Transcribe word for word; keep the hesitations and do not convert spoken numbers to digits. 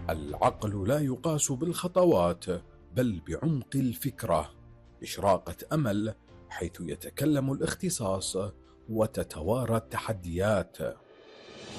العقل لا يقاس بالخطوات بل بعمق الفكرة، إشراقة أمل حيث يتكلم الاختصاص وتتوارى التحديات.